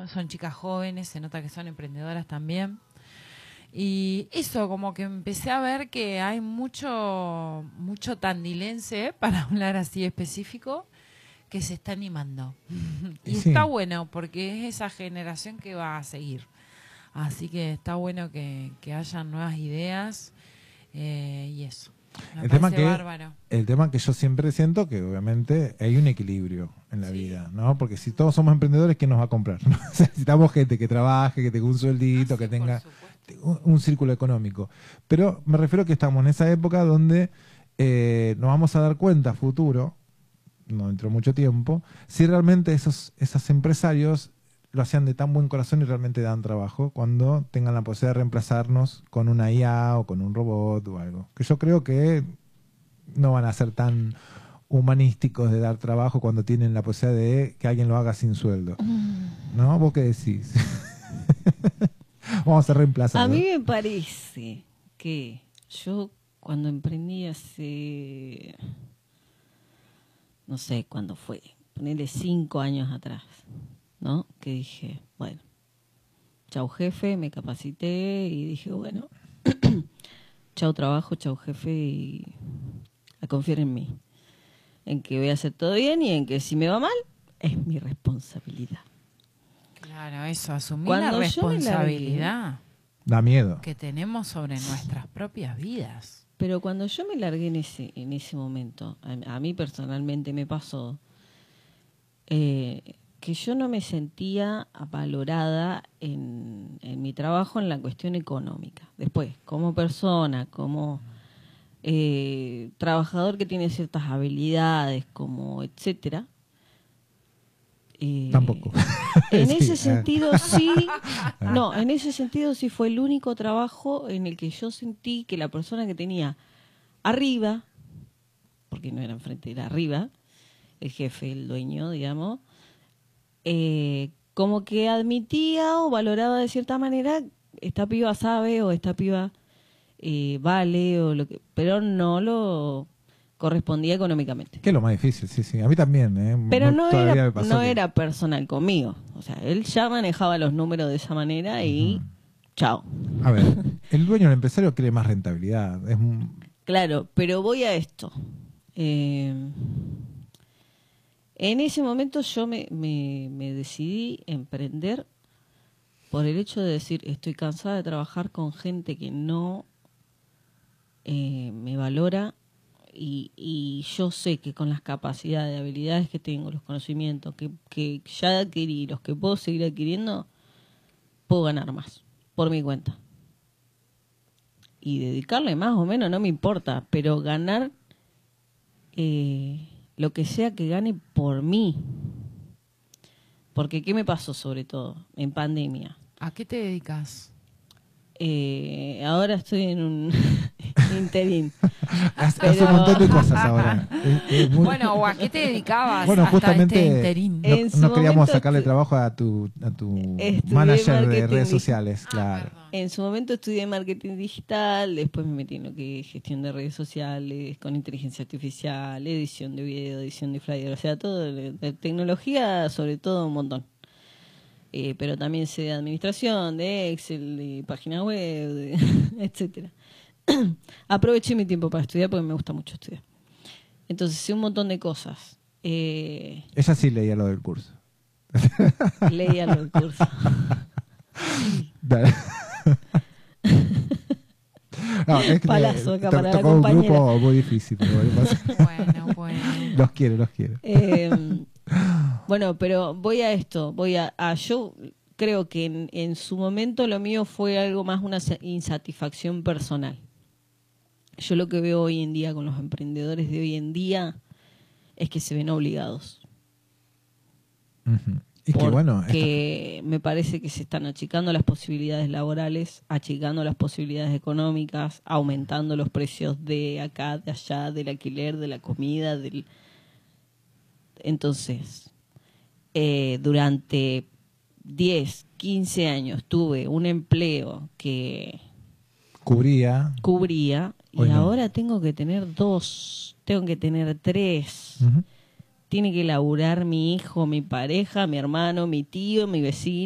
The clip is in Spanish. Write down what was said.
son chicas jóvenes, se nota que son emprendedoras también. Y eso, como que empecé a ver que hay mucho tandilense, para hablar así específico, que se está animando. Y Sí. está bueno, porque es esa generación que va a seguir. Así que está bueno que hayan nuevas ideas y eso. Me El tema parece bárbaro. el tema que yo siempre siento que obviamente hay un equilibrio en la Sí. vida, ¿no? Porque si todos somos emprendedores, ¿quién nos va a comprar? ¿No? Necesitamos gente que trabaje, que tenga un sueldito, Ah, que sí, tenga por supuesto. un círculo económico. Pero me refiero que estamos en esa época donde nos vamos a dar cuenta a futuro, no dentro de mucho tiempo, si realmente esos empresarios lo hacían de tan buen corazón y realmente dan trabajo cuando tengan la posibilidad de reemplazarnos con una IA o con un robot o algo. Que yo creo que no van a ser tan humanísticos de dar trabajo cuando tienen la posibilidad de que alguien lo haga sin sueldo. ¿No? ¿Vos qué decís? Vamos a ser A reemplazados. mí me parece que yo cuando emprendí hace, no sé cuándo fue, ponerle 5 años atrás, ¿no? Que dije, bueno, chau jefe, me capacité y dije, bueno, chau trabajo, chau jefe y a confiar en mí, en que voy a hacer todo bien y en que si me va mal, es mi responsabilidad. Claro, eso, asumir Cuando la yo me responsabilidad Da miedo. que tenemos sobre nuestras propias vidas. Pero cuando yo me largué en ese momento, a mí personalmente me pasó que yo no me sentía valorada en mi trabajo en la cuestión económica. Después, como persona, como trabajador que tiene ciertas habilidades, como etcétera. Tampoco. En Sí, ese sentido sí, no, en ese sentido sí fue el único trabajo en el que yo sentí que la persona que tenía arriba, porque no era enfrente, era arriba, el jefe, el dueño, digamos, como que admitía o valoraba de cierta manera, esta piba sabe o esta piba vale, o lo que, pero no lo correspondía económicamente. Que es lo más difícil, sí, sí. A mí también, ¿eh? Pero Todavía me pasó no que- era personal conmigo. O sea, él ya manejaba los números de esa manera y chao. A ver, el dueño del empresario quiere más rentabilidad. Claro, pero voy a esto. En ese momento yo me decidí emprender por el hecho de decir, estoy cansada de trabajar con gente que no me valora y yo sé que con las capacidades, habilidades que tengo, los conocimientos que ya adquirí, los que puedo seguir adquiriendo, puedo ganar más por mi cuenta. Y dedicarle más o menos no me importa, pero ganar lo que sea que gane por mí. Porque ¿qué me pasó sobre todo en pandemia? ¿A qué te dedicas? Ahora estoy en un interín. Hace un montón de cosas ahora. Es muy- Bueno, ¿o a qué te dedicabas Bueno, hasta justamente este interín? En su no queríamos momento sacarle estu- trabajo a tu Estudié manager de marketing redes dig- sociales, claro. Perdón. En su momento estudié marketing digital, después me metí en lo que es gestión de redes sociales, con inteligencia artificial, edición de video, edición de flyer, o sea, todo de tecnología, sobre todo un montón. Pero también sé de administración, de Excel, de página web, etcétera. Aproveché mi tiempo para estudiar porque me gusta mucho estudiar. Entonces sé un montón de cosas. Ella sí leía lo del curso. Leía los cursos. Dale. No, es que Palazo acá para la tocó un compañera. grupo muy difícil. Pero bueno, pasa. Bueno. Los quiero, los quiero. Bueno, pero voy a esto. Yo creo que en su momento lo mío fue algo más una insatisfacción personal. Yo lo que veo hoy en día con los emprendedores de hoy en día es que se ven obligados. Ujú. Y que bueno, Porque me parece que se están achicando las posibilidades laborales, achicando las posibilidades económicas, aumentando los precios de acá, de allá, del alquiler, de la comida. Entonces, durante 10, 15 años tuve un empleo que cubría. cubría y Hoy no. ahora tengo que tener 2, tengo que tener 3. Ujú. Tiene que laburar mi hijo, mi pareja, mi hermano, mi tío, mi vecino.